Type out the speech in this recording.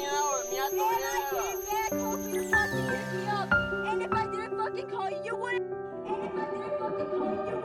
hanging out with me. I And thought, I came back hoping to fucking pick me up. And if I didn't fucking call you, you wouldn't. And if I didn't fucking call you, you